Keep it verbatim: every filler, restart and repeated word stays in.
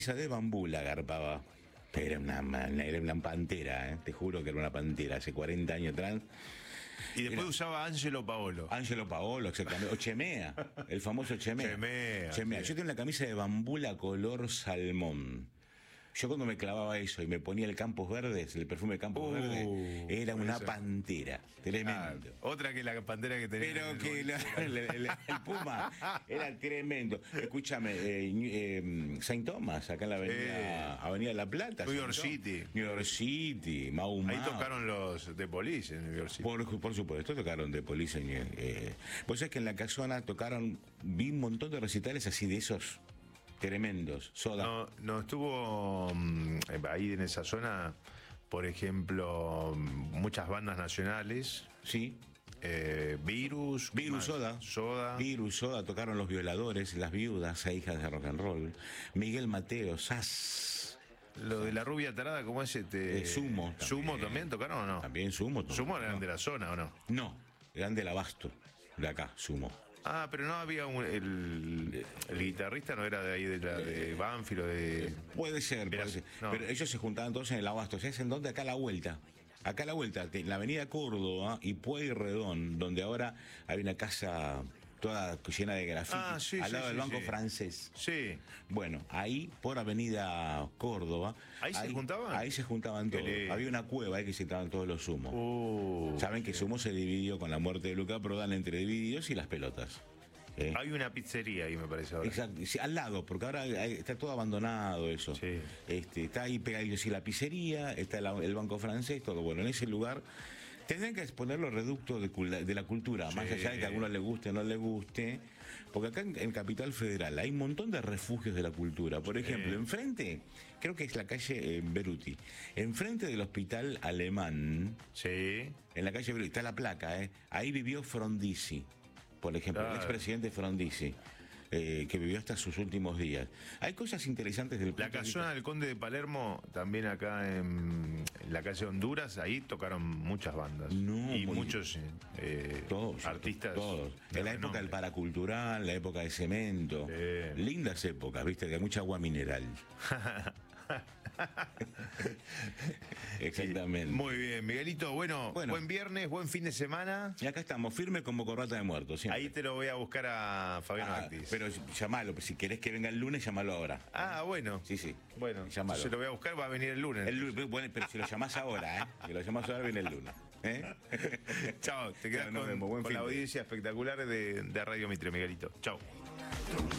de bambú la garpaba. Era una, era una pantera, ¿eh? Te juro que era una pantera, hace cuarenta años atrás. Y después era... usaba Angelo Paolo. Angelo Paolo, exactamente. O Chemea, el famoso Chemea. Chemea. Chemea. Sí. Yo tengo una camisa de bambula color salmón. Yo cuando me clavaba eso y me ponía el Campos Verdes, el perfume de Campos uh, Verdes, era una ser. pantera, tremendo. Ah, otra que la pantera que tenía. Pero que la, el, el, el Puma era tremendo. Escúchame, eh, eh, Saint Thomas, acá en la avenida, eh, avenida La Plata. New York City. New York City, Mau Mau. Ahí tocaron los The Police en New York City. Por, por supuesto, tocaron The Police. En, eh, vos sabés que en la casona tocaron, vi un montón de recitales así de esos. Tremendos, Soda. No, no estuvo um, ahí en esa zona, por ejemplo, muchas bandas nacionales. Sí. Eh, Virus. Virus, Soda. Soda. Virus, Soda, tocaron Los Violadores, Las Viudas, e Hijas de Rock and Roll. Miguel Mateo, Sass. Lo de la rubia tarada, ¿cómo es este? Eh, Sumo. También. ¿Sumo también tocaron o no? También Sumo. ¿Sumo eran de la zona o no? No, eran del Abasto, de acá, Sumo. Ah, pero no había un, el, el guitarrista no era de ahí de, la, de Banfield o de... Puede ser, puede ser. No. Pero ellos se juntaban todos en el Abasto. ¿Sabes en dónde? Acá a la vuelta. Acá a la vuelta, en la avenida Córdoba y Pueyrredón, donde ahora hay una casa toda llena de grafitis, ah, sí, al sí, lado sí, del Banco sí. Francés. Sí. Bueno, ahí por avenida Córdoba. ¿Ahí, ahí se juntaban? Ahí se juntaban todos. Había una cueva ahí que se estaban todos los Sumos. Uh, Saben que Sumo se dividió con la muerte de Luca Prodan entre Divididos y Las Pelotas. ¿Eh? Hay una pizzería ahí, me parece ahora. Exacto, sí, al lado, porque ahora hay, está todo abandonado eso. Sí. Este, está ahí pegadito, sí, la pizzería, está el, el Banco Francés, todo. Bueno, en ese lugar tendrán que exponer los reductos de, de la cultura, sí. Más allá de que a algunos les guste o no les guste, porque acá en, en Capital Federal hay un montón de refugios de la cultura. Por ejemplo, sí. Enfrente, creo que es la calle eh, Beruti, enfrente del Hospital Alemán, sí. En la calle Beruti, está la placa, eh, ahí vivió Frondizi. Por ejemplo, claro. El expresidente Frondizi, eh, que vivió hasta sus últimos días. Hay cosas interesantes del... La casona del Conde de Palermo, también acá en, en la calle Honduras, ahí tocaron muchas bandas. No, y muy, muchos eh, todos, artistas. Todos. En la época del paracultural, la época de cemento. Sí. Lindas épocas, viste, de mucha agua mineral. Exactamente. Sí, muy bien, Miguelito. Bueno, bueno, buen viernes, buen fin de semana. Y acá estamos, firme como corbata de muerto. Siempre. Ahí te lo voy a buscar a Fabián ah, Actis. Pero llamalo, si querés que venga el lunes, llamalo ahora. Ah, bueno. Sí, sí. Bueno, llamalo. Se lo voy a buscar, va a venir el lunes. El lunes bueno, pero si lo llamás ahora, ¿eh? Si lo llamás ahora, viene el lunes. ¿Eh? Chao, te quedas Chao, con, con la audiencia espectacular de, de Radio Mitre, Miguelito. Chao.